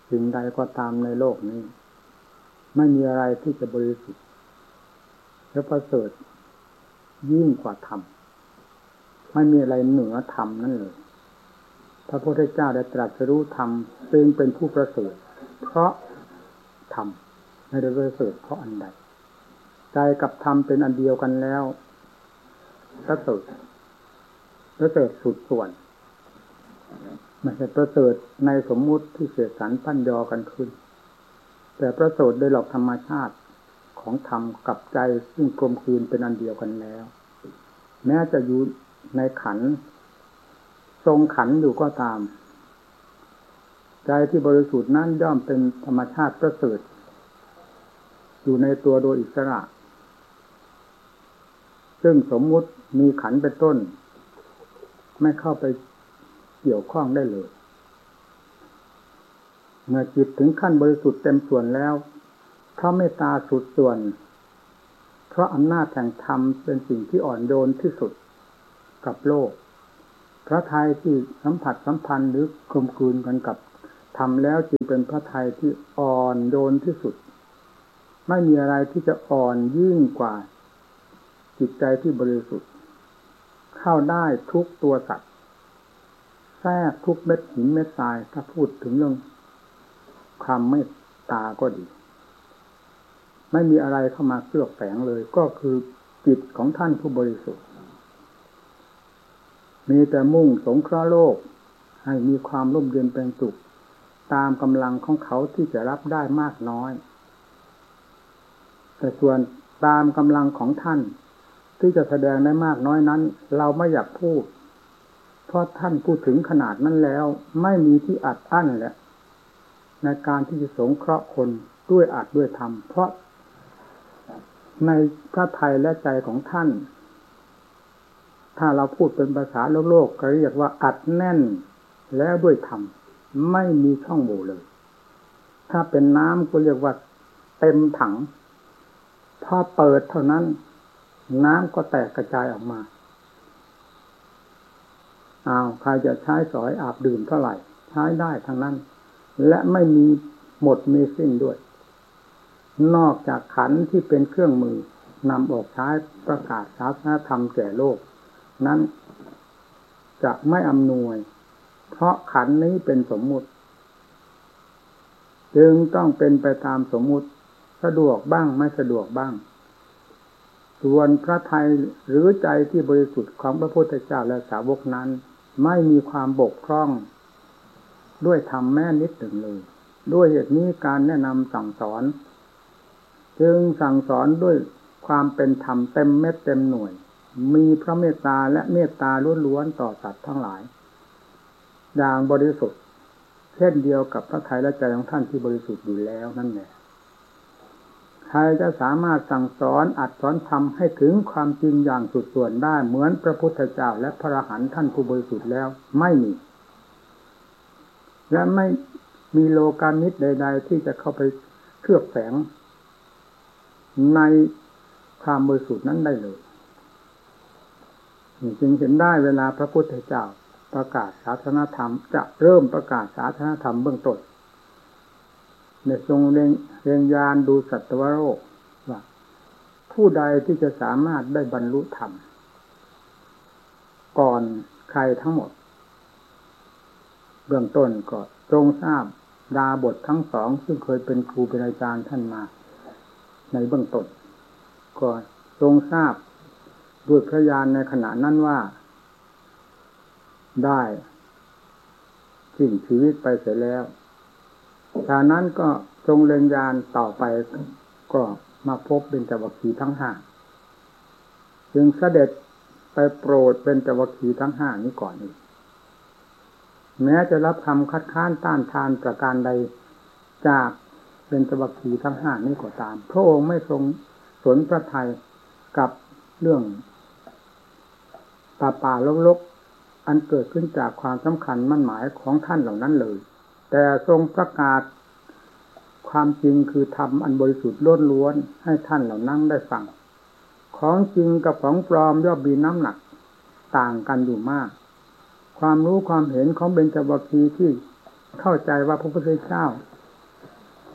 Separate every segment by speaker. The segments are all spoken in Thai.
Speaker 1: สิ่งใดก็ตามในโลกนี้ไม่มีอะไรที่จะบริสุทธิ์และประเสริฐยิ่งกว่าธรรมไม่มีอะไรเหนือธรรมนั่นเลยพระพุทธเจ้าได้ตรัสรู้ธรรมจึงเป็นผู้ประเสริฐเพราะธรรมไม่ได้ประเสริฐเพราะอันใดใจกับธรรมเป็นอันเดียวกันแล้วประเสริฐสุดส่วนไม่ใช่ประเสริฐในสมมุติที่เสกสรรปั้นยอกันขึ้นแต่ประเสริฐโดยหลักธรรมชาติของธรรมกับใจซึ่งกลมกลืนเป็นอันเดียวกันแล้วแม้จะอยู่ในขันธ์ทรงขันธ์อยู่ก็ตามใจที่บริสุทธิ์นั้นย่อมเป็นธรรมชาติประเสริฐอยู่ในตัวโดยอิสระซึ่งสมมุติมีขันธ์เป็นต้นไม่เข้าไปเกี่ยวข้องได้เลยเมื่อจิตถึงขั้นบริสุทธิ์เต็มส่วนแล้วเพราะเมตตาสุดส่วนเพราะอำนาจแห่งธรรมเป็นสิ่งที่อ่อนโยนที่สุดกับโลกพระทัยที่สัมผัสสัมพันธ์หรือกลมกลืนกันกับธรรมแล้วจึงเป็นพระทัยที่อ่อนโยนที่สุดไม่มีอะไรที่จะอ่อนยิ่งกว่าจิตใจที่บริสุทธิ์เข้าได้ทุกตัวสัตว์แทรกทุกเม็ดหินเม็ดทรายถ้าพูดถึงเรื่องความเมตตาก็ดีไม่มีอะไรเข้ามาเคลือบแฝงเลยก็คือจิตของท่านผู้บริสุทธิ์มีแต่มุ่งสงเคราะห์โลกให้มีความร่มเย็นเป็นสุขตามกำลังของเขาที่จะรับได้มากน้อยแต่ส่วนตามกำลังของท่านที่จะแสดงได้มากน้อยนั้นเราไม่อยากพูดเพราะท่านพูดถึงขนาดนั้นแล้วไม่มีที่อัดอั้นแหละในการที่จะสงเคราะห์คนด้วยอัดด้วยธรรมเพราะในพระทัยและใจของท่านถ้าเราพูดเป็นภาษาโลกก็เรียกว่าอัดแน่นแล้วด้วยธรรมไม่มีช่องโหว่เลยถ้าเป็นน้ำก็เรียกว่าเต็มถังพอเปิดเท่านั้นน้ำก็แตกกระจายออกมาใครจะใช้สอยอาบดื่มเท่าไหร่ใช้ได้ทั้งนั้นและไม่มีหมดมีสิ้นด้วยนอกจากขันธ์ที่เป็นเครื่องมือนำออกใช้ประกาศศาสนธรรมแก่โลกนั้นจะไม่อำนวยเพราะขันธ์นี้เป็นสมมุติจึงต้องเป็นไปตามสมมุติสะดวกบ้างไม่สะดวกบ้างส่วนพระทัยหรือใจที่บริสุทธิ์ของพระพุทธเจ้าและสาวกนั้นไม่มีความบกพร่องด้วยธรรมแม้นิดหนึ่งเลยด้วยเหตุนี้การแนะนำสั่งสอนจึงสั่งสอนด้วยความเป็นธรรมเต็มเม็ดเต็มหน่วยมีพระเมตตาและเมตตาล้วนๆต่อสัตว์ทั้งหลายอย่างบริสุทธิ์เช่นเดียวกับพระทัยและใจของท่านที่บริสุทธิ์อยู่แล้วนั่นแหละใครจะสามารถสั่งสอนอัดสอนทำให้ถึงความจริงอย่างสุดส่วนได้เหมือนพระพุทธเจ้าและพระอรหันต์ท่านผู้บริสุทธิ์แล้วไม่มีและไม่มีโลกามิตรใดๆที่จะเข้าไปเคลือบแฝงในความบริสุทธิ์นั้นได้เลยจึงเห็นได้เวลาพระพุทธเจ้าประกาศศาสนธรรมจะเริ่มประกาศศาสนธรรมเบื้องต้นในทรงเรียงยานดูสัตวโลกว่าผู้ใดที่จะสามารถได้บรรลุธรรมก่อนใครทั้งหมดเบื้องต้นก็ทรงทราบดาบททั้งสองซึ่งเคยเป็นครูเป็นอาจารย์ท่านมาในเบื้องต้นก็ทรงทราบด้วยพระญาณในขณะนั้นว่าได้สิ้นชีวิตไปเสียแล้วจากนั้นก็ทรงเล็งยานต่อไปก็มาพบเบญจวัคคีย์ทั้งห้าจึงเสด็จไปโปรดเบญจวัคคีย์ทั้งห้านี้ก่อนอีกแม้จะรับคำคัดค้านต้านทานประการใดจากเบญจวัคคีย์ทั้งห้านี้ก็ตามพระองค์ไม่ทรงสนพระทัยกับเรื่องป่าลกๆอันเกิดขึ้นจากความสำคัญมั่นหมายของท่านเหล่านั้นเลยแต่ทรงประกาศความจริงคือธรรมอันบริสุทธิ์ล้วนๆให้ท่านเหล่านั้นได้ฟังของจริงกับของปลอมย่อมมีน้ำหนักต่างกันอยู่มากความรู้ความเห็นของเบญจวัคคีย์ที่เข้าใจว่าพระพุทธเจ้า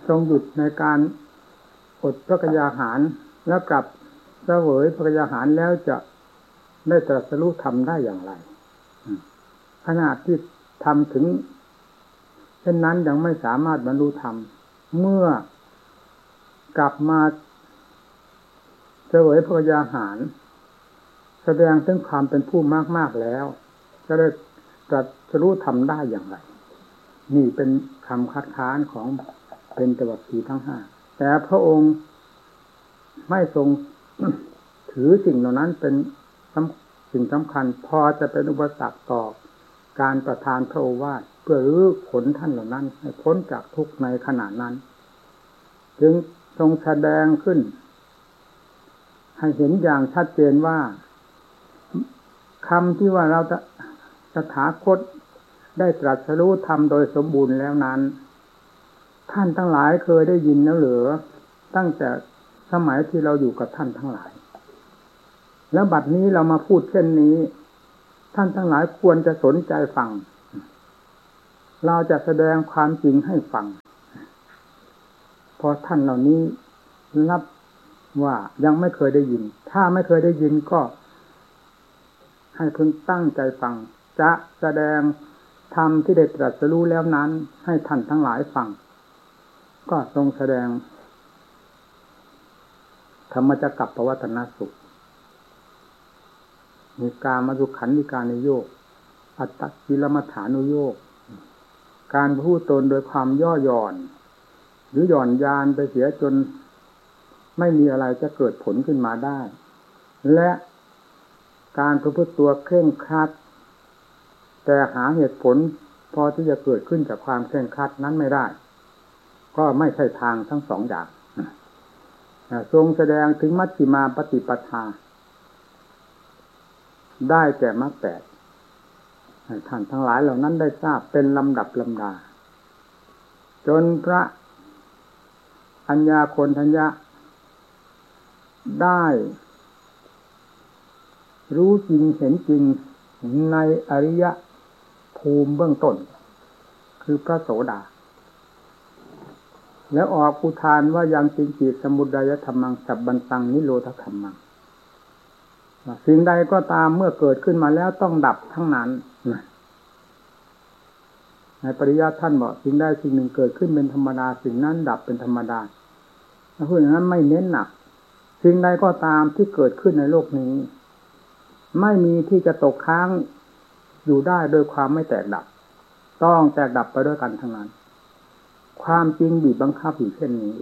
Speaker 1: ทรงหยุดในการอดพระกยาหารแล้วกลับเสวยพระกยาหารแล้วจะได้ตรัสรู้ธรรมได้อย่างไรขณะที่ทำถึงเช่นนั้นยังไม่สามารถบรรลุธรรมเมื่อกลับมาเสวยพระกยาหารแสดงถึงความเป็นผู้มากๆแล้วจะได้ตรัสรู้ธรรมได้อย่างไรนี่เป็นคำคัดค้านของเป็นตวัตถีทั้งห้าแต่พระองค์ไม่ทรง ถือสิ่งเหล่านั้นเป็นสิ่งสำคัญพอจะเป็นอุปสรรคต่อการประทานพระโอวาทเพื่อรื้อขนท่านเหล่านั้นให้พ้นจากทุกข์ในขณะนั้นจึงทรงแสดงขึ้นให้เห็นอย่างชัดเจนว่าคำที่ว่าเราจะตถาคตได้ตรัสรู้ธรรมโดยสมบูรณ์แล้วนั้นท่านทั้งหลายเคยได้ยินแล้วหรือตั้งแต่สมัยที่เราอยู่กับท่านทั้งหลายแล้วบัดนี้เรามาพูดเช่นนี้ท่านทั้งหลายควรจะสนใจฟังเราจะแสดงความจริงให้ฟังพอท่านเหล่านี้รับว่ายังไม่เคยได้ยินถ้าไม่เคยได้ยินก็ให้พึงตั้งใจฟังจะแสดงธรรมที่ได้ตรัสรู้แล้วนั้นให้ท่านทั้งหลายฟังก็ทรงแสดงธรรมจักรปวัตตนสูตรมีกามสุขันธิการโยกอัตตกิลมัฏฐานุโยกการพูดตนโดยความย่อหย่อนหรือหย่อนยานไปเสียจนไม่มีอะไรจะเกิดผลขึ้นมาได้และการประพฤติตัวเคร่งครัดแต่หาเหตุผลพอที่จะเกิดขึ้นจากความเคร่งครัดนั้นไม่ได้ก็ไม่ใช่ทางทั้งสองอย่างทรงแสดงถึงมัชฌิมาปฏิปทาได้แก่มรรคแปดให้ท่านทั้งหลายเหล่านั้นได้ทราบเป็นลำดับลำดาจนพระอัญญาโคนทัญญะได้รู้จริงเห็นจริงในอริยภูมิเบื้องต้นคือพระโสดาแล้วออกอุทานว่ายังจินจิสมุทัยธรรมังสัพบันตังนิโรธธรรมังสิ่งใดก็ตามเมื่อเกิดขึ้นมาแล้วต้องดับทั้งนั้นในปริยัติท่านบอกสิ่งใดสิ่งหนึ่งเกิดขึ้นเป็นธรรมดาสิ่งนั้นดับเป็นธรรมดาถ้าพูดอย่างนั้นไม่เน้นหนักสิ่งใดก็ตามที่เกิดขึ้นในโลกนี้ไม่มีที่จะตกค้างอยู่ได้โดยความไม่แตกดับต้องแตกดับไปด้วยกันทั้งนั้นความจริงบีบบังคับอยู่เช่นนี้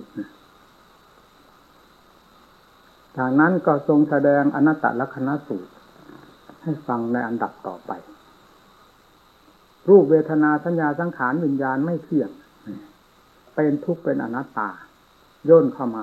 Speaker 1: จากนั้นก็ทรงแสดงอนัตตลักขณสูตรให้ฟังในอันดับต่อไปรูปเวทนาสัญญาสังขารวิญญาณไม่เที่ยงเป็นทุกข์เป็นอนัตตาย่นเข้ามา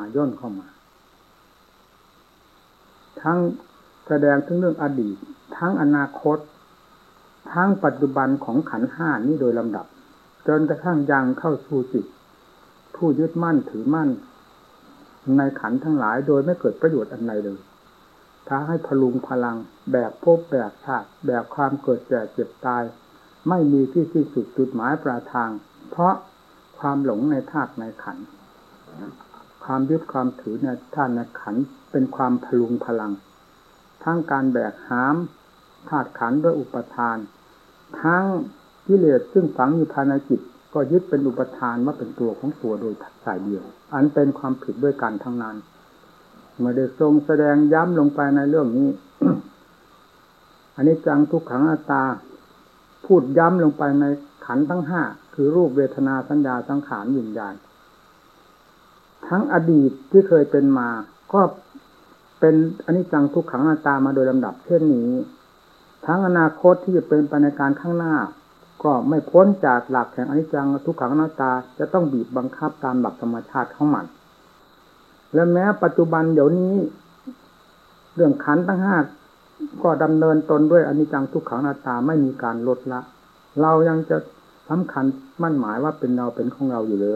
Speaker 1: ทั้งแสดงถึงเรื่องอดีตทั้งอนาคตทั้งปัจจุบันของขันธ์ห้านี้โดยลำดับจนกระทั่งยังเข้าสู่จิตผู้ยึดมั่นถือมั่นในขันธ์ทั้งหลายโดยไม่เกิดประโยชน์อันใดเลยท้าให้พลุงพลังแบบภพแบบชาติแบบความเกิดแก่เจ็บตายไม่มีที่สิ้นสุดจุดหมายปลายทางเพราะความหลงในธาตุในขันธ์ความยึดความถือในธาตุในขันธ์เป็นความพลุงพลังทั้งการแบกหามธาตุขันธ์ด้วยอุปทานทั้งกิเลสซึ่งฝังอยู่ภายในจิตก็ยึดเป็นอุปทานว่าเป็นตัวของตัวโดยสายเดียวอันเป็นความผิดด้วยกันทั้งนั้นเมื่อได้ทรงแสดงย้ำลงไปในเรื่องนี้ อนิจจังทุกขังอนัตตาพูดย้ำลงไปในขันธ์ทั้งห้าคือรูปเวทนาสัญญาสังขารวิญญาณทั้งอดีตที่เคยเป็นมาก็เป็นอนิจจังทุกขังอนัตตามาโดยลำดับเช่นนี้ทั้งอนาคตที่จะเป็นไปในการข้างหน้าก็ไม่พ้นจากหลักแห่งอนิจจังทุกขังอนัตตาจะต้องบีบบังคับตามหลักธรรมชาติของมันและแม้ปัจจุบันเดี๋ยวนี้เรื่องขันธ์ทั้งห้าก็ดำเนินตนด้วยอนิจจังทุกขังอนัตตาไม่มีการลดละเรายังจะสำคัญมั่นหมายว่าเป็นเราเป็นของเราอยู่หรือ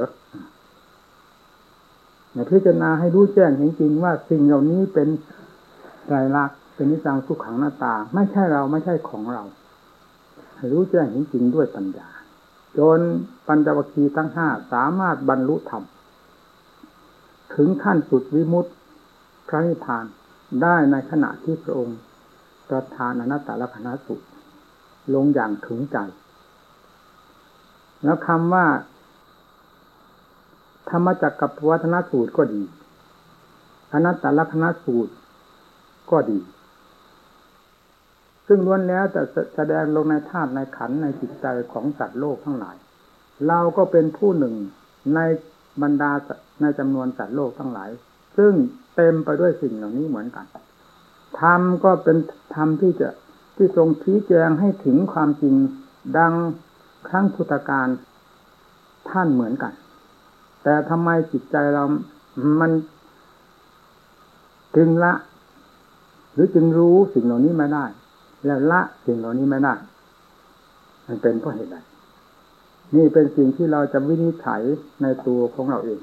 Speaker 1: พิจารณาให้รู้แจ้งจริงๆว่าสิ่งเหล่านี้เป็นไตรลักษณ์เป็นอนิจจังทุกขังอนัตตาไม่ใช่เราไม่ใช่ของเราให้รู้แจ้งจริงๆด้วยปัญญาจนปัญจวัคคีย์ทั้งห้าสามารถบรรลุธรรมถึงขั้นสุดวิมุตติพระนิพพานได้ในขณะที่พระองค์ประทานอนัตตลักขณสูตรลงอย่างถึงใจแล้วคำว่าธรรมจักรกับวัฒนสูตรก็ดีอนัตตลักขณสูตรก็ดีซึ่งล้วนแล้วแต่แสดงลงในธาตุในขันธ์ในจิตใจของสัตว์โลกทั้งหลายเราก็เป็นผู้หนึ่งในบรรดาในจำนวนสัตว์โลกทั้งหลายซึ่งเต็มไปด้วยสิ่งเหล่านี้เหมือนกันธรรมก็เป็นธรรมที่ทรงชี้แจงให้ถึงความจริงดังครั้งพุทธกาลท่านเหมือนกันแต่ทำไมจิตใจเรามันจึงละหรือจึงรู้สิ่งเหล่านี้ไม่ได้แล้วละสิ่งเหล่านี้ไม่ได้มันเป็นเพราะเหตุใดนี่เป็นสิ่งที่เราจะวินิจฉัยในตัวของเราเอง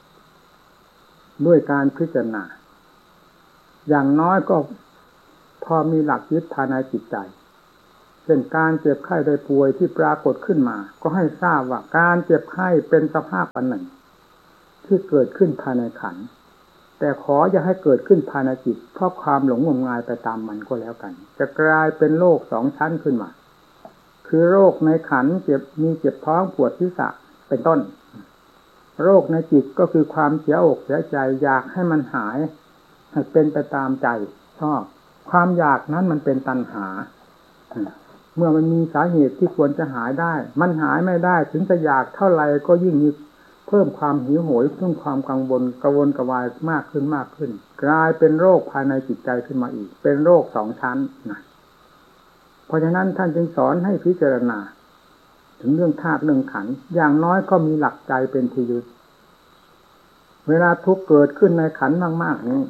Speaker 1: ด้วยการพิจารณาอย่างน้อยก็พอมีหลักยึดภายในจิตใจเช่นการเจ็บไข้ได้ป่วยที่ปรากฏขึ้นมาก็ให้ทราบว่าการเจ็บไข้เป็นสภาพอันหนึ่งที่เกิดขึ้นภายในขันธ์แต่ขออย่าให้เกิดขึ้นภายในจิตเพราะความหลงงมงายไปตามมันก็แล้วกันจะกลายเป็นโรคสองชั้นขึ้นมาคือโรคในขันธ์เจ็บท้องปวดศีรษะเป็นต้นโรคในจิตก็คือความเสียอกเสียใจอยากให้มันหายให้เป็นไปตามใจชอบความอยากนั้นมันเป็นตัณหาเมื่อมันมีสาเหตุที่ควรจะหายได้มันหายไม่ได้ถึงจะอยากเท่าไรก็ยิ่งมีเพิ่มความหิวโหยเพิ่มความกังวลกระวนกระวายมากขึ้นกลายเป็นโรคภายในจิตใจขึ้นมาอีกเป็นโรคสองชั้นนะเพราะฉะนั้นท่านจึงสอนให้พิจารณาถึงเรื่องธาตุเรื่องขันธ์อย่างน้อยก็มีหลักใจเป็นที่ยึดเวลาทุกข์เกิดขึ้นในขันธ์มากๆนี้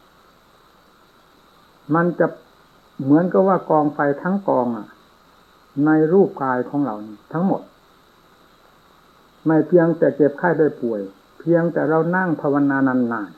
Speaker 1: มันจะเหมือนกับว่ากองไฟทั้งกองในรูปกายของเราทั้งหมดไม่เพียงแต่เจ็บไข้ได้ป่วยเพียงแต่เรานั่งภาวนานาน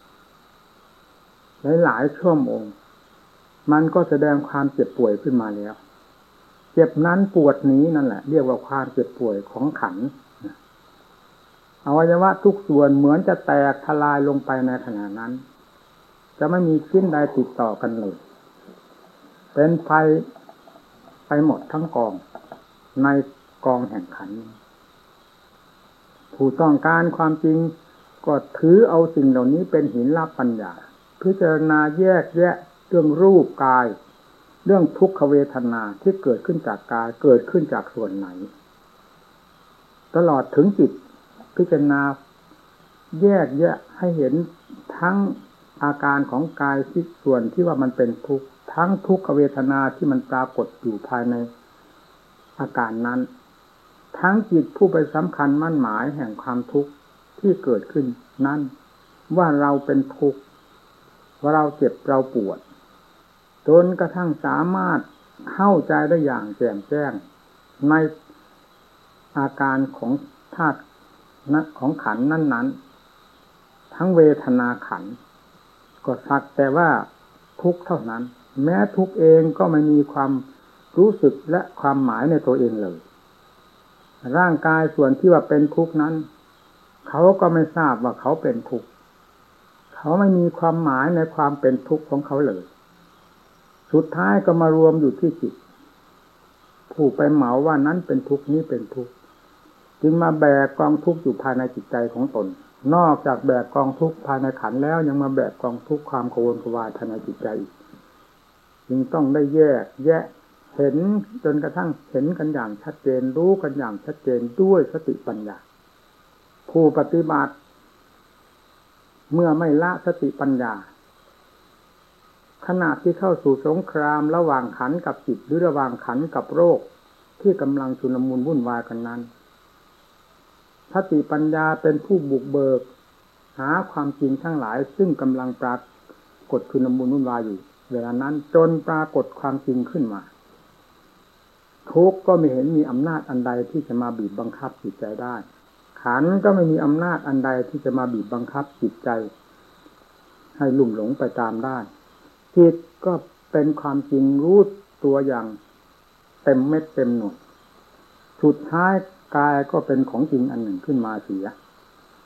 Speaker 1: ๆหลายๆชั่วโมงมันก็แสดงความเจ็บป่วยขึ้นมาแล้วเจ็บนั้นปวดนี้นั่นแหละเรียกว่าความเจ็บป่วยของขันธ์อวัยวะทุกส่วนเหมือนจะแตกทลายลงไปในขณะนั้นจะไม่มีชิ้นใดติดต่อกันเลยเป็นไฟไปหมดทั้งกองในกองแห่งขันธ์ผู้ต้องการความจริงก็ถือเอาสิ่งเหล่านี้เป็นหินลับปัญญาพิจารณาแยกแยะเรื่องรูปกายเรื่องทุกขเวทนาที่เกิดขึ้นจากกายเกิดขึ้นจากส่วนไหนตลอดถึงจิตพิจารณาแยกแยะให้เห็นทั้งอาการของกายที่ส่วนที่ว่ามันเป็นทุกข์ทั้งทุกขเวทนาที่มันปรากฏอยู่ภายในอาการนั้นทั้งจิตผู้ไปสำคัญมั่นหมายแห่งความทุกข์ที่เกิดขึ้นนั้นว่าเราเป็นทุกข์ว่าเราเจ็บเราปวดจนกระทั่งสามารถเข้าใจได้อย่างแจ่มแจ้งในอาการของธาตุของขันธ์นั้นๆทั้งเวทนาขันธ์ก็สักแต่ว่าทุกข์เท่านั้นแม้ทุกข์เองก็ไม่มีความรู้สึกและความหมายในตัวเองเลยร่างกายส่วนที่ว่าเป็นทุกข์นั้นเขาก็ไม่ทราบว่าเขาเป็นทุกข์เขาไม่มีความหมายในความเป็นทุกข์ของเขาเลยสุดท้ายก็มารวมอยู่ที่จิตผู้ไปเหมาว่านั้นเป็นทุกข์นี้เป็นทุกข์จึงมาแบกกองทุกข์อยู่ภายในจิตใจของตนนอกจากแบกกองทุกข์ภายในขันธ์แล้วยังมาแบกกองทุกข์ความกังวลกระวายภายในจิตใจอีกจึงต้องได้แยกแยะเห็นจนกระทั่งเห็นกันอย่างชัดเจนรู้กันอย่างชัดเจนด้วยสติปัญญาผู้ปฏิบัติเมื่อไม่ละสติปัญญาขณะที่เข้าสู่สงครามระหว่างขันธ์กับจิตหรือระหว่างขันธ์กับโรคที่กำลังชุลมุนวุ่นวายกันนั้นสติปัญญาเป็นผู้บุกเบิกหาความจริงทั้งหลายซึ่งกำลังปรากฏชุลมุนวุ่นวายอยู่เวลานั้นจนปรากฏความจริงขึ้นมาทุกข์ก็ไม่เห็นมีอำนาจอันใดที่จะมาบีบบังคับจิตใจได้ขันธ์ก็ไม่มีอำนาจอันใดที่จะมาบีบบังคับจิตใจให้ลุ่มหลงไปตามได้จิตก็เป็นความจริงรู้ตัวอย่างเต็มเม็ดเต็มหน่วยสุดท้ายกายก็เป็นของจริงอันหนึ่งขึ้นมาเสีย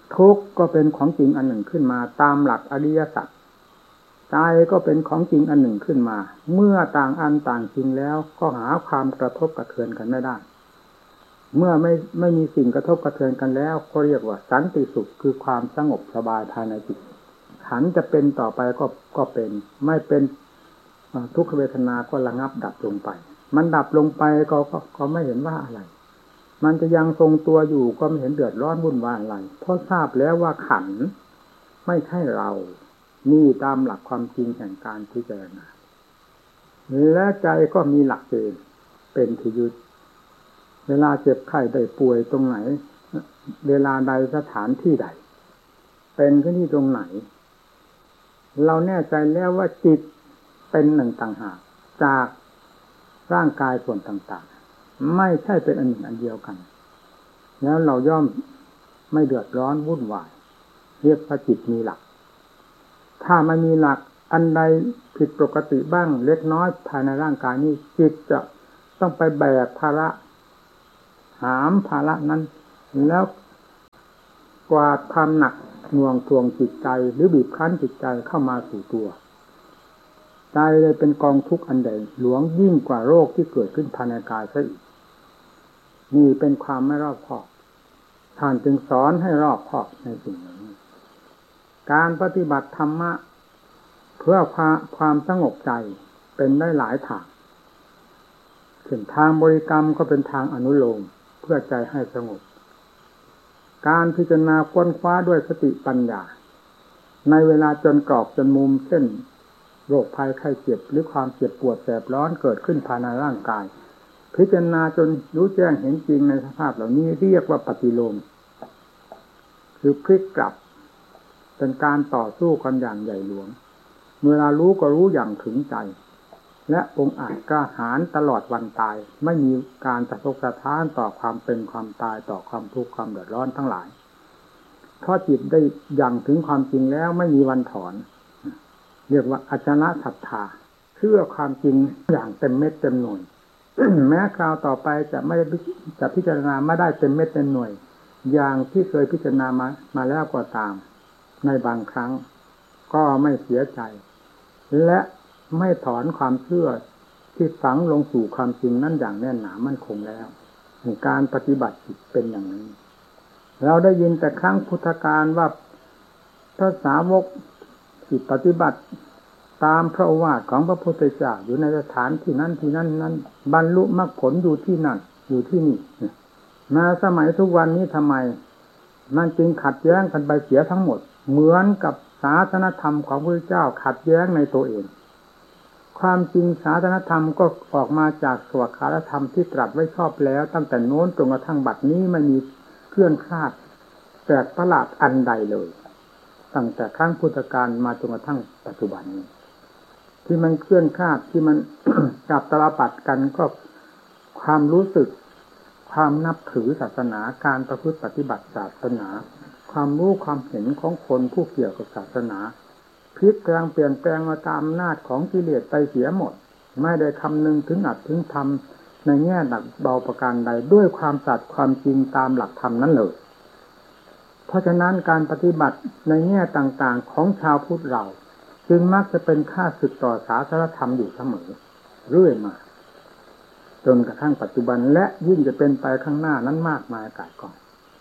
Speaker 1: ทุกข์ก็เป็นของจริงอันหนึ่งขึ้นมาตามหลักอริยสัจใจก็เป็นของจริงอันหนึ่งขึ้นมาเมื่อต่างอันต่างจริงแล้วก็หาความกระทบกระเทือนกันไม่ได้เมื่อไม่มีสิ่งกระทบกระเทือนกันแล้วก็เรียกว่าสันติสุขคือความสงบสบายภายในจิตขันจะเป็นต่อไปก็เป็นไม่เป็นทุกขเวทนาก็ระงับดับลงไปมันดับลงไปก็ไม่เห็นว่าอะไรมันจะยังทรงตัวอยู่ก็ไม่เห็นเดือดร้อนวุ่นวายอะไรเพราะทราบแล้วว่าขันไม่ใช่เรานี่ตามหลักความจริงแห่งการพิจารณาและใจก็มีหลักเกณฑ์เป็นที่ยึดเวลาเจ็บไข้ได้ป่วยตรงไหนเวลาใดสถานที่ใดเป็นขึ้นที่ตรงไหนเราแน่ใจแล้วว่าจิตเป็นหนึ่งต่างหากจากร่างกายส่วนต่างๆไม่ใช่เป็นอันหนึ่งอันเดียวกันแล้วเราย่อมไม่เดือดร้อนวุ่นวายเรียกว่าจิตมีหลักถ้าไม่มีหลักอันใดผิดปกติบ้างเล็กน้อยภายในร่างกายนี้จิตจะต้องไปแบกภาระหามภาระนั้นแล้วกวาดความหนักหน่วงทวงจิตใจหรือบีบคั้นจิตใจเข้ามาสู่ตัวใจเลยเป็นกองทุกข์อันใดหลวงยิ่งกว่าโรคที่เกิดขึ้นภายในกายซะอีกนี่เป็นความไม่รอบคอบท่านจึงสอนให้รอบคอบในสิ่งนี้การปฏิบัติธรรมะเพื่อความสงบใจเป็นได้หลายทางถึงทางบริกรรมก็เป็นทางอนุโลมเพื่อใจให้สงบการพิจารณาค้นคว้าด้วยสติปัญญาในเวลาจนกรอบจนมุมเช่นโรคภัยไข้เจ็บหรือความเจ็บปวดแสบร้อนเกิดขึ้นภายในร่างกายพิจารณาจนรู้แจ้งเห็นจริงในสภาพเหล่านี้เรียกว่าปฏิโลมคือพลิกกลับเป็นการต่อสู้กันอย่างใหญ่หลวงเวลารู้ก็รู้อย่างถึงใจและองค์อาจกล้าหาญตลอดวันตายไม่มีการสะทกสะท้านต่อความเป็นความตายต่อความทุกข์ความเดือดร้อนทั้งหลายเพราะจิตได้ยังถึงความจริงแล้วไม่มีวันถอนเรียกว่าอจนะศรัทธาเชื่อความจริงอย่างเต็มเม็ดเต็มหน่วย แม้คราวต่อไปจะพิจารณาไม่ได้เต็มเม็ดเต็มหน่วยอย่างที่เคยพิจารณามาแล้วก็ตามในบางครั้งก็ไม่เสียใจและไม่ถอนความเชื่อที่ฝังลงสู่ความจริงนั่นอย่างแน่นหนามั่นคงแล้วการปฏิบัติจิตเป็นอย่างนี้เราได้ยินแต่ครั้งพุทธกาลว่าพระสาวกที่ปฏิบัติตามพระโอวาทของพระพุทธเจ้าอยู่ในสถานที่นั้นที่นั้นนั้นบรรลุมรรคผลอยู่ที่นั่นอยู่ที่นี่มาสมัยทุกวันนี้ทำไมมันจึงขัดแย้งกันไปเสียทั้งหมดเหมือนกับศาสนธรรมของพระพุทธเจ้าขัดแย้งในตัวเองความจริงศาสนธรรมก็ออกมาจากสวากขาธรรมที่ตรัสไว้ชอบแล้วตั้งแต่โน้นจนกระทั่งบัดนี้ไม่มีเคลื่อนคลาดแปลกประหลาดอันใดเลยตั้งแต่ครั้งพุทธกาลมาจนกระทั่งปัจจุบันนี้ที่มันเคลื่อนคลาดที่มัน จับตลปัดกันก็ความรู้สึกความนับถือศาสนาการประพฤติปฏิบัติศาสนาความรู้ความเห็นของคนผู้เกี่ยวกับศาสนาพลิกแปลงเปลี่ยนแปลงมาตามอำนาจของกิเลสไปเสียหมดไม่ได้คำนึงถึงอัดถึงธรรมในแง่หนักเบาประการใดด้วยความสัตย์ความจริงตามหลักธรรมนั้นเลยเพราะฉะนั้นการปฏิบัติในแง่ต่างๆของชาวพุทธเราจึงมักจะเป็นข้าศึกต่อศาสนธรรมอยู่เสมอเรื่อยมาจนกระทั่งปัจจุบันและยิ่งจะเป็นไปข้างหน้านั้นมากมายกายกอง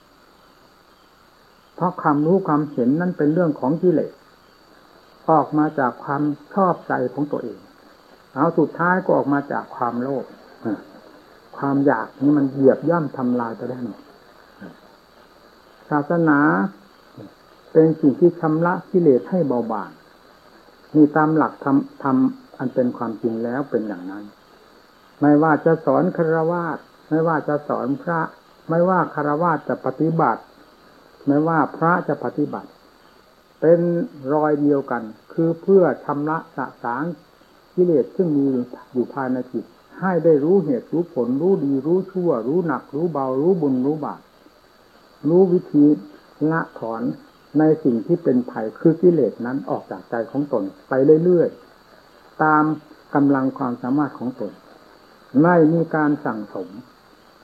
Speaker 1: เพราะความรู้ความเห็นนั้นเป็นเรื่องของกิเลสออกมาจากความชอบใจของตัวเองเอาสุดท้ายก็ออกมาจากความโลภความอยากนี่มันเหยียบย่ำทำลายไปได้หมดศาสนาเป็นสิ่งที่ชำระกิเลสให้เบาบางมีตามหลักธรรมอันเป็นความจริงแล้วเป็นอย่างนั้นไม่ว่าจะสอนฆราวาสไม่ว่าจะสอนพระไม่ว่าฆราวาสจะปฏิบัติไม่ว่าพระจะปฏิบัติเป็นรอยเดียวกันคือเพื่อชำระสะสางกิเลสซึ่งมีอยู่ภายในจิตให้ได้รู้เหตุรู้ผลรู้ดีรู้ชั่วรู้หนักรู้เบารู้บุญรู้บาปรู้วิธีละถอนในสิ่งที่เป็นภัยคือกิเลสนั้นออกจากใจของตนไปเรื่อยๆตามกำลังความสามารถของตนไม่มีการสั่งสม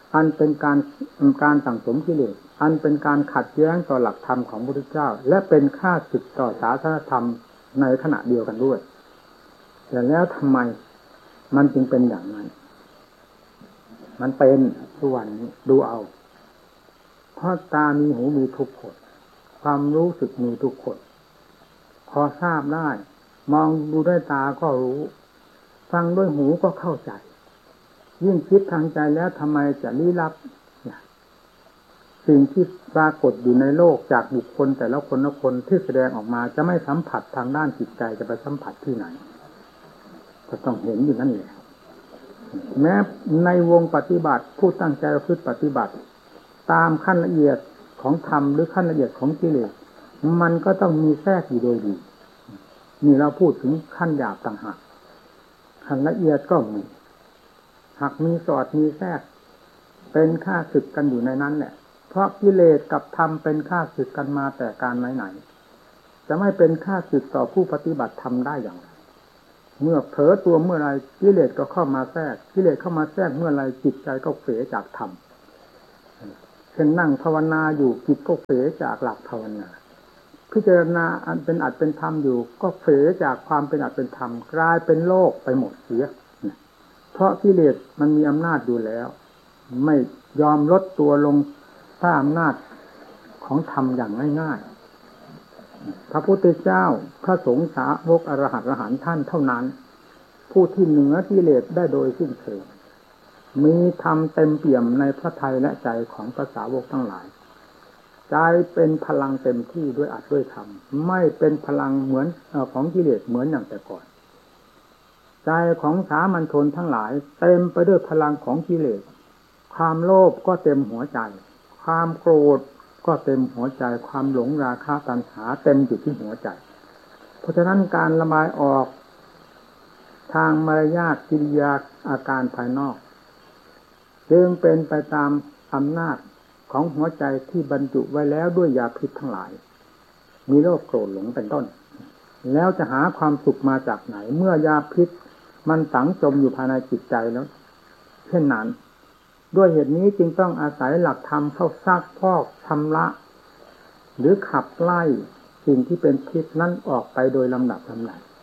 Speaker 1: อันเป็นการสั่งสมกิเลสอันเป็นการขัดแย้งต่อหลักธรรมของพระพุทธเจ้าและเป็นข้าศึกต่อศาสนธรรมในขณะเดียวกันด้วยแต่แล้วทำไมมันจึงเป็นอย่างนั้นมันเป็นทุกวันนี้ดูเอาเพราะตามีหูมีทุกคนความรู้สึกมีทุกคนพอทราบได้มองดูด้วยตาก็รู้ฟังด้วยหูก็เข้าใจยิ่งคิดทางใจแล้วทำไมจะลี้ลับสิ่งที่ปรากฏอยู่ในโลกจากบุคคลแต่ละคนละคนที่แสดงออกมาจะไม่สัมผัสทางด้านจิตใจจะไปสัมผัสที่ไหนก็ต้องเห็นอยู่นั่นแหละแม้ในวงปฏิบัติผู้ตั้งใจประพฤติปฏิบัติตามขั้นละเอียดของธรรมหรือขั้นละเอียดของกิเลสมันก็ต้องมีแทรกอยู่โดยดีนี่เราพูดถึงขั้นหยาบต่างหากขั้นละเอียดก็มีหากมีสอดมีแทรกเป็นข้าศึกกันอยู่ในนั้นแหละเพราะกิเลสกับธรรมเป็นข้าศึกกันมาแต่การไหนๆจะไม่เป็นข้าศึกต่อผู้ปฏิบัติธรรมได้อย่างไรเมื่อเผลอตัวเมื่อไรกิเลสก็เข้ามาแทรกกิเลสเข้ามาแทรกเมื่อไรจิตใจก็เผลอจากธรรมเช่นนั่งภาวนาอยู่จิตก็เผลอจากหลักภาวนาพิจารณาอันเป็นอัตเป็นธรรมอยู่ก็เผลอจากความเป็นอัตเป็นธรรมกลายเป็นโลกไปหมดเสียเพราะกิเลสมันมีอำนาจอยู่แล้วไม่ยอมลดตัวลงถ้าอำนาจของธรรมอย่างง่ายๆพระพุทธเจ้าพระสงฆ์สาวกอรหันต์ท่านเท่านั้นผู้ที่เหนือกิเลสได้โดยสิ้นเชิงมีธรรมเต็มเปี่ยมในพระทัยและใจของพระสาวกทั้งหลายใจเป็นพลังเต็มที่ด้วยอัตด้วยธรรมไม่เป็นพลังเหมือนของกิเลสเหมือนอย่างแต่ก่อนใจของสามัญชนทั้งหลายเต็มไปด้วยพลังของกิเลสความโลภก็เต็มหัวใจความโกรธก็เต็มหัวใจความหลงราคะตัณหาเต็มอยู่ที่หัวใจเพราะฉะนั้นการระบายออกทางมารยาทกิริยาอาการภายนอกจึงเป็นไปตามอำนาจของหัวใจที่บรรจุไว้แล้วด้วยยาพิษทั้งหลายมีโรคโกรธหลงเป็นต้นแล้วจะหาความสุขมาจากไหนเมื่อยาพิษมันฝังจมอยู่ภายในจิตใจแล้วเช่นนั้นด้วยเหตุนี้จึงต้องอาศัยหลักธรรมเข้าซักพอกชำระหรือขับไล่สิ่งที่เป็นพิษนั้นออกไปโดยลำดับ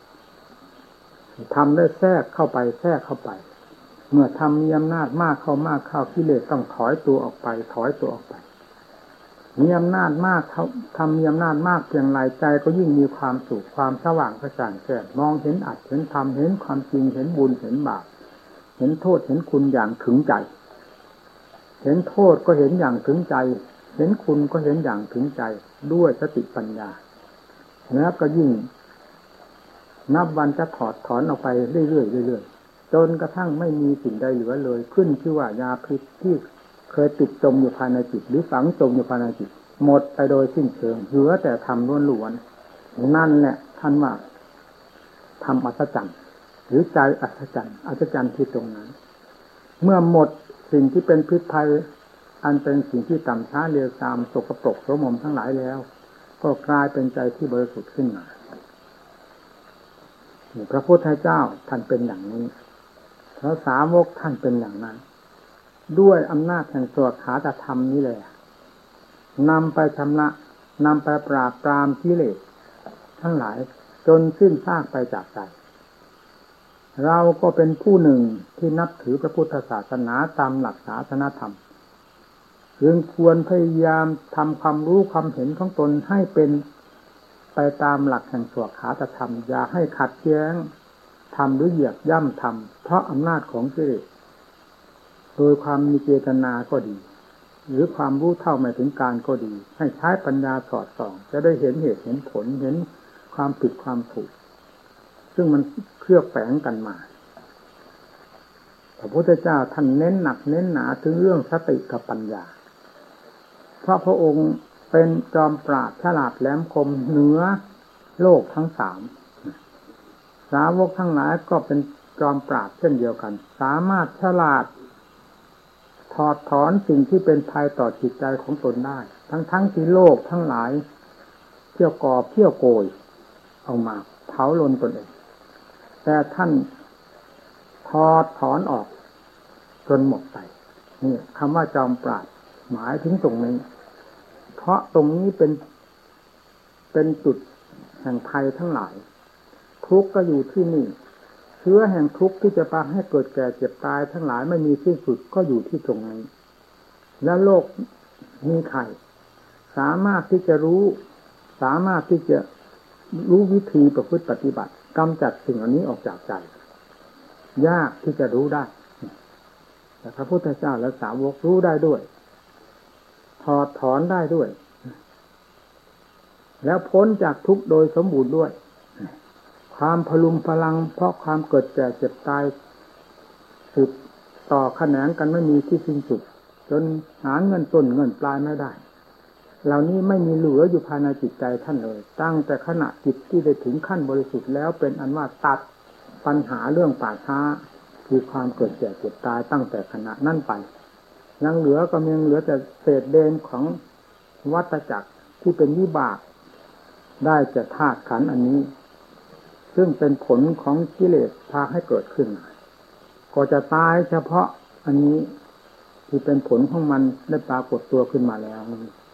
Speaker 1: ทำได้แทรกเข้าไปเมื่อทำมีอำนาจมากเข้ากิเลสต้องถอยตัวออกไปมีอำนาจมากทำมีอำนาจมากเพียงไรใจก็ยิ่งมีความสุขความสว่างกระจ่างแจ้งมองเห็นอัตเห็นธรรมเห็นความจริงเห็นบุญเห็นบาปเห็นโทษเห็นคุณอย่างถึงใจเห็นโทษก็เห็นอย่างถึงใจเห็นคุณก็เห็นอย่างถึงใจด้วยสติปัญญาแล้วก็ยิ่งนับวันจะถอดถอนออกไปเรื่อยๆจนกระทั่งไม่มีสิ่งใดเหลือเลยขึ้นชื่อว่ายาพิษที่เคยติดจมอยู่ภายในจิตหรือฝังจมอยู่ภายในจิตหมดไปโดยสิ้นเชิงเหลือแต่ธรรมล้วนๆนั่นแหละท่านว่าธรรมอัศจรรย์หรือใจอัศจรรย์ที่ตรงนั้นเมื่อหมดสิ่งที่เป็นพิษภัยอันเป็นสิ่งที่ต่ำช้าเลวทรามสกปรกโสมมทั้งหลายแล้วก็กลายเป็นใจที่บริสุทธิ์ขึ้นมาพระพุทธเจ้าท่านเป็นอย่างนี้พระสาวกท่านเป็นอย่างนั้นด้วยอำนาจแห่งสวดขาตธรรมนี้แหละนำไปชำระนำไปปราบปรามกิเลสทั้งหลายจนสิ้นซากไปจากใจเราก็เป็นผู้หนึ่งที่นับถือพระพุทธศาสนาตามหลักศาสนธรรมจึงควรพยายามทำความรู้ความเห็นของตนให้เป็นไปตามหลักแห่งสวดขาตธรรมอย่าให้ขัดแย้งธรรมหรือเหยียบย่ำธรรมเพราะอำนาจของกิเลสโดยความมีเจตนาก็ดีหรือความรู้เท่าไม่ถึงการก็ดีให้ใช้ปัญญาสอดส่องจะได้เห็นเหตุเห็นผลเห็นความผิดความถูกซึ่งมันเคลือบแฝงกันมาพระพุทธเจ้าท่านเน้นหนักเน้นหนาถึงเรื่องสติกับปัญญาเพราะพระองค์เป็นจอมปราชญ์ฉลาดแหลมคมเหนือโลกทั้งสามสาวกทั้งหลายก็เป็นจอมปราชญ์เช่นเดียวกันสามารถฉลาดถอดถอนสิ่งที่เป็นภัยต่อจิตใจของตนได้ทั้งที่โลกทั้งหลายเที่ยวก่อเที่ยวโกยเอามาเผาลนตนเองแต่ท่านถอดถอนออกจนหมดไปนี่คำว่าจอมปราดหมายถึงตรงนี้เพราะตรงนี้เป็นจุดแห่งภัยทั้งหลายทุกข์ก็อยู่ที่นี่เชื้อแห่งทุกข์ที่จะพาให้เกิดแก่เจ็บตายทั้งหลายไม่มีที่สุดก็อยู่ที่ตรงนี้และโลกมีใครสามารถที่จะรู้สามารถที่จะรู้วิธีประพฤติปฏิบัติกำจัดสิ่งอันนี้ออกจากใจยากที่จะรู้ได้แต่พระพุทธเจ้าและสาวกรู้ได้ด้วยถอดถอนได้ด้วยแล้วพ้นจากทุกข์โดยสมบูรณ์ด้วยความพลุงพลังเพราะความเกิดแก่เจ็บตายสืบต่อแขนงกันไม่มีที่สิ้นสุดจนหาเงินต้นเงินปลายไม่ได้เหล่านี้ไม่มีเหลืออยู่ภายในจิตใจท่านเลยตั้งแต่ขณะจิตที่ได้ถึงขั้นบริสุทธิ์แล้วเป็นอันว่าตัดปัญหาเรื่องป่าช้าคือความเกิดแก่เจ็บตายตั้งแต่ขณะนั้นไปยังเหลือก็ยังเหลือแต่เศษเดนของวัฏจักรที่เป็นวิบากได้จากธาตุขันธ์อันนี้ซึ่งเป็นผลของกิเลสพาให้เกิดขึ้นก็จะตายเฉพาะอันนี้ที่เป็นผลของมันได้ปรากฏตัวขึ้นมาแล้ว